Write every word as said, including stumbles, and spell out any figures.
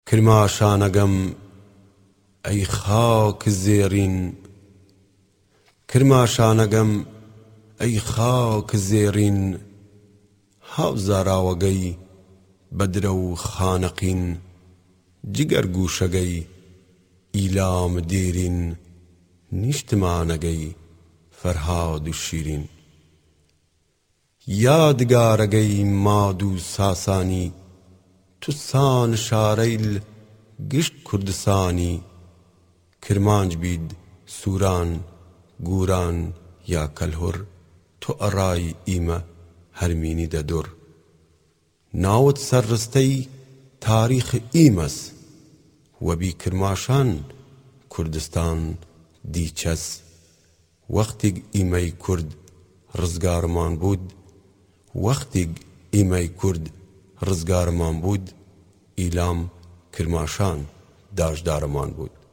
کرماشانەگەم ئەی خاک زێڕین، کرماشانەگەم ئەی خاک زێڕین، هاوزاراوەگەی بەدرە و خانەقین، جگەر گوشەگەی ئیلام دێرین، نیشتمانەگەی فەرهاد و شیرین. یادگارەگەی ماد و ساسانی، توسان شارەیل گشت کوردستانی، کرمانج بید سووران گوران یا کەلهوڕ، تۆ ئەڕای ئیمە هەرمینی دەدوڕ. ناوت سەرڕستەی تاریخ ئیمەس، وەبی کرماشان کوردستان دیچەس. وەختێک ئیمەی کورد ڕزگارمان بوود، وەختێک ئیمەی کورد ڕزگارمان بوود، ئیلام کرماشان داژدارمان بوود.